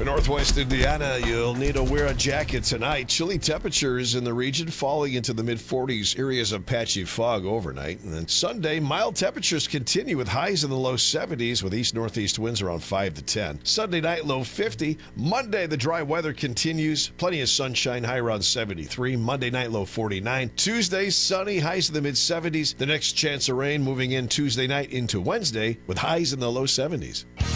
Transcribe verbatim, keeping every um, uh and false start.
For Northwest Indiana, you'll need to wear a jacket tonight. Chilly temperatures in the region falling into the mid forties, areas of patchy fog overnight. And then Sunday, mild temperatures continue with highs in the low seventies with east-northeast winds around five to ten. Sunday night, low fifty. Monday, the dry weather continues. Plenty of sunshine, high around seventy-three. Monday night, low forty-nine. Tuesday, sunny, highs in the mid seventies. The next chance of rain moving in Tuesday night into Wednesday with highs in the low seventies.